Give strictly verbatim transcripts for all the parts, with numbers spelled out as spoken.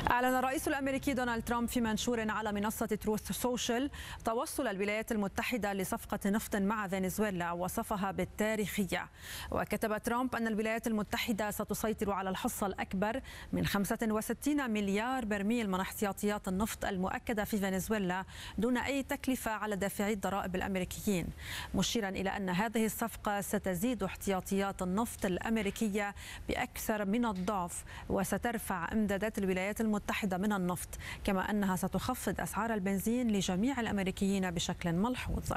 أعلن الرئيس الأمريكي دونالد ترامب في منشور على منصة تروث سوشيال توصل الولايات المتحدة لصفقة نفط مع فنزويلا، وصفها بالتاريخية. وكتب ترامب أن الولايات المتحدة ستسيطر على الحصة الأكبر من خمسة وستين مليار برميل من احتياطيات النفط المؤكدة في فنزويلا دون أي تكلفة على دافعي الضرائب الأمريكيين، مشيرا إلى أن هذه الصفقة ستزيد احتياطيات النفط الأمريكية بأكثر من الضعف، وسترفع إمدادات الولايات المتحدة من النفط، كما أنها ستخفض أسعار البنزين لجميع الأمريكيين بشكل ملحوظ.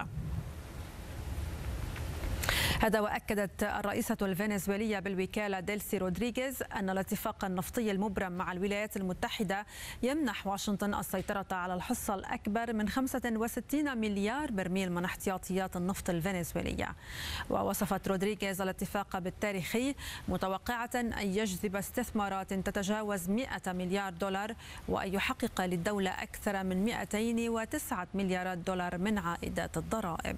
هذا وأكدت الرئيسة الفنزويلية بالوكالة ديلسي رودريغيز أن الاتفاق النفطي المبرم مع الولايات المتحدة يمنح واشنطن السيطرة على الحصة الأكبر من خمسة وستين مليار برميل من احتياطيات النفط الفنزويلية. ووصفت رودريغيز الاتفاق بالتاريخي، متوقعة أن يجذب استثمارات تتجاوز مئة مليار دولار، وأن يحقق للدولة أكثر من مئتين وتسعة مليارات دولار من عائدات الضرائب.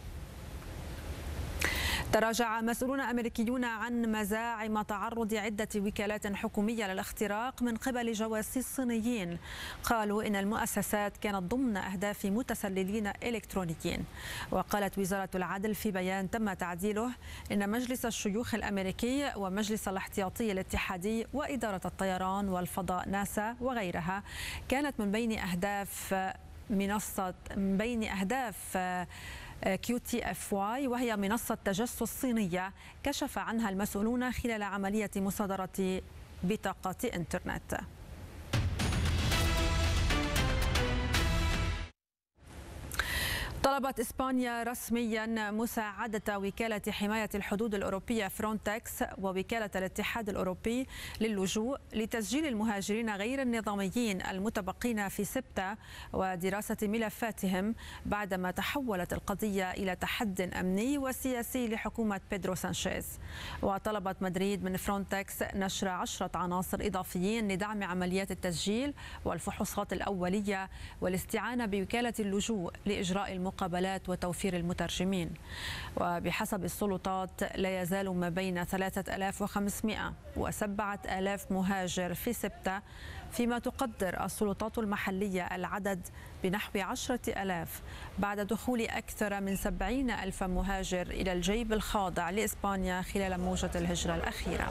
تراجع مسؤولون أمريكيون عن مزاعم تعرض عدة وكالات حكومية للاختراق من قبل جواسيس صينيين. قالوا إن المؤسسات كانت ضمن أهداف متسللين إلكترونيين. وقالت وزارة العدل في بيان تم تعديله إن مجلس الشيوخ الأمريكي ومجلس الاحتياطي الاتحادي وإدارة الطيران والفضاء ناسا وغيرها كانت من بين أهداف منصة من بين أهداف كيو تي إف واي، وهي منصة تجسس صينية كشف عنها المسؤولون خلال عملية مصادرة بطاقة إنترنت. طلبت إسبانيا رسميا مساعدة وكالة حماية الحدود الأوروبية فرونتكس ووكالة الاتحاد الأوروبي للجوء لتسجيل المهاجرين غير النظاميين المتبقين في سبتة ودراسة ملفاتهم، بعدما تحولت القضية إلى تحد أمني وسياسي لحكومة بيدرو سانشيز. وطلبت مدريد من فرونتكس نشر عشرة عناصر إضافيين لدعم عمليات التسجيل والفحوصات الأولية والاستعانة بوكالة اللجوء لإجراء المقابلات مقابلات وتوفير المترجمين. وبحسب السلطات لا يزال ما بين ثلاثة آلاف وخمسمئة وسبعة آلاف مهاجر في سبتة، فيما تقدر السلطات المحلية العدد بنحو عشرة آلاف بعد دخول أكثر من سبعين ألف مهاجر إلى الجيب الخاضع لإسبانيا خلال موجة الهجرة الأخيرة.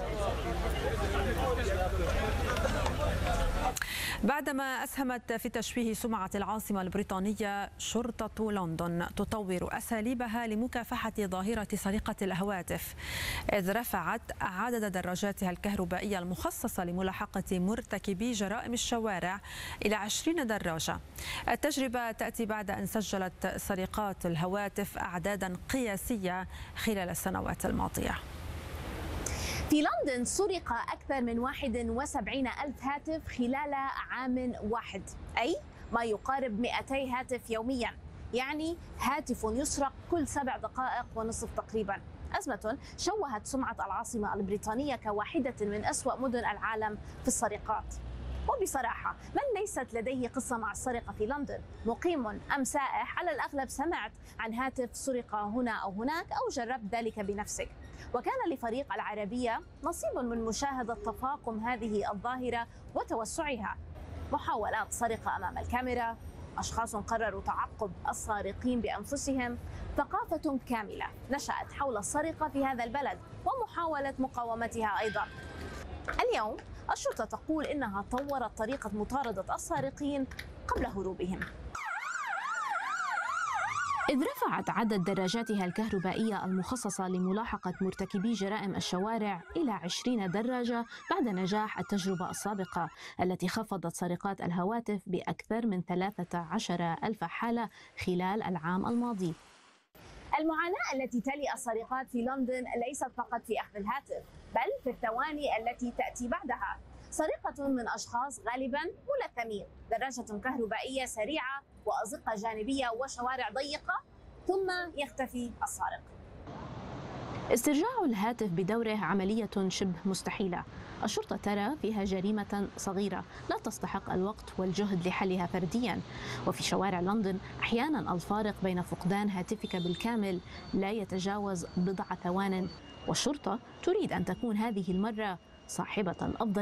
بعدما أسهمت في تشويه سمعة العاصمة البريطانية، شرطة لندن تطور أساليبها لمكافحة ظاهرة سرقة الهواتف، إذ رفعت عدد دراجاتها الكهربائية المخصصة لملاحقة مرتكبي جرائم الشوارع إلى عشرين دراجة. التجربة تأتي بعد أن سجلت سرقات الهواتف أعدادا قياسية خلال السنوات الماضية. في لندن سرق أكثر من واحد وسبعين ألف هاتف خلال عام واحد، أي ما يقارب مئتي هاتف يوميا، يعني هاتف يسرق كل سبع دقائق ونصف تقريبا. أزمة شوهت سمعة العاصمة البريطانية كواحدة من أسوأ مدن العالم في السرقات. وبصراحة من ليست لديه قصة مع السرقة في لندن، مقيم أم سائح، على الأغلب سمعت عن هاتف سرق هنا أو هناك أو جربت ذلك بنفسك. وكان لفريق العربية نصيب من مشاهدة تفاقم هذه الظاهرة وتوسعها. محاولات سرقة أمام الكاميرا، أشخاص قرروا تعقب السارقين بأنفسهم، ثقافة كاملة نشأت حول السرقة في هذا البلد ومحاولة مقاومتها أيضا. اليوم الشرطة تقول إنها طورت طريقة مطاردة السارقين قبل هروبهم، إذ رفعت عدد دراجاتها الكهربائية المخصصة لملاحقة مرتكبي جرائم الشوارع إلى عشرين دراجة بعد نجاح التجربة السابقة التي خفضت سرقات الهواتف بأكثر من ثلاثة عشر ألف حالة خلال العام الماضي. المعاناة التي تلي السرقات في لندن ليست فقط في أخذ الهاتف، بل في الثواني التي تأتي بعدها. سرقة من أشخاص غالبا ملثمين، دراجة كهربائية سريعة وأزقة جانبية وشوارع ضيقة، ثم يختفي السارق. استرجاع الهاتف بدوره عملية شبه مستحيلة. الشرطة ترى فيها جريمة صغيرة لا تستحق الوقت والجهد لحلها فرديا. وفي شوارع لندن أحيانا الفارق بين فقدان هاتفك بالكامل لا يتجاوز بضع ثوان، والشرطة تريد أن تكون هذه المرة صاحبة الأفضل.